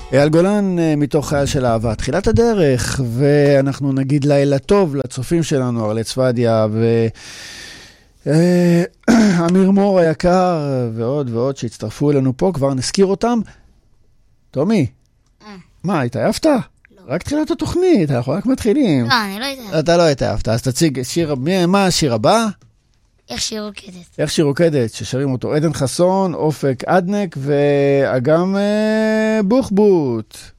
אייל גולן מתוך חייל של אהבה, תחילת הדרך, ואנחנו נגיד לילה טוב לצופים שלנו, ארלי צפדיה אמיר מור היקר ועוד ועוד שהצטרפו אלינו פה, כבר נזכיר אותם. תומי, מה, התעייפת? לא. רק תחילת התוכנית, אנחנו רק מתחילים. לא, אני לא התעייפת. אתה לא התעייפת, אז תציג שיר, מה השיר הבא? איך שיר רוקדת. איך שיר רוקדת, ששרים אותו עדן חסון, אופק עדנק ואגם בוחבוט.